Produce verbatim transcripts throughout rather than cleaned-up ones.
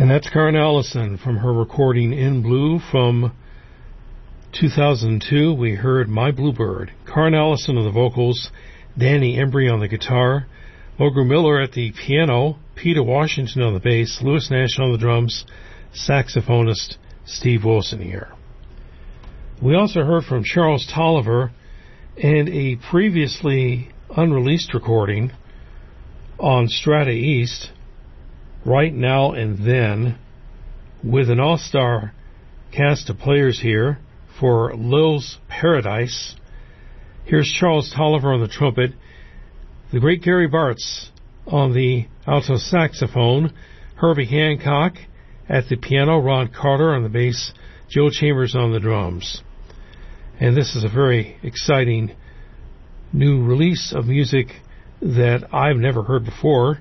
And that's Karen Allison from her recording In Blue from two thousand two. We heard My Bluebird. Karen Allison on the vocals, Danny Embry on the guitar, Mulgrew Miller at the piano, Peter Washington on the bass, Louis Nash on the drums, saxophonist Steve Wilson here. We also heard from Charles Tolliver and a previously unreleased recording on Strata East, Right Now and Then, with an all-star cast of players here for Lil's Paradise. Here's Charles Tolliver on the trumpet, the great Gary Bartz on the alto saxophone, Herbie Hancock at the piano, Ron Carter on the bass, Joe Chambers on the drums. And this is a very exciting new release of music that I've never heard before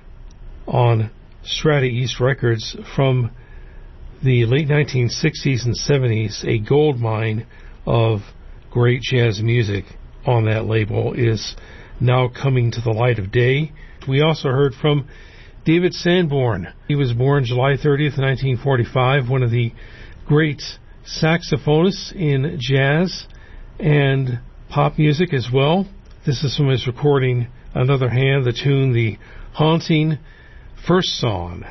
on Strata East Records from the late nineteen sixties and seventies. A gold mine of great jazz music on that label is now coming to the light of day. We also heard from David Sanborn. He was born July thirtieth, nineteen forty-five, one of the great saxophonists in jazz and pop music as well. This is from his recording Another Hand, the tune The Haunting First Song,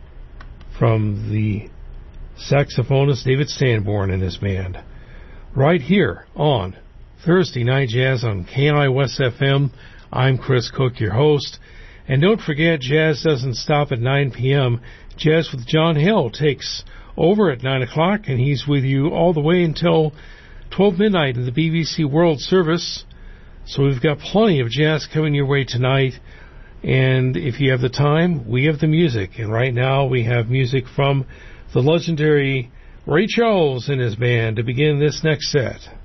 from the saxophonist David Sanborn and his band, right here on Thursday Night Jazz on K N I West F M. I'm Chris Cook, your host. And don't forget, Jazz doesn't stop at nine p.m. Jazz with John Hill takes over at nine o'clock, and he's with you all the way until twelve midnight in the B B C World Service. So we've got plenty of jazz coming your way tonight. And if you have the time, we have the music. And right now we have music from the legendary Ray Charles and his band to begin this next set.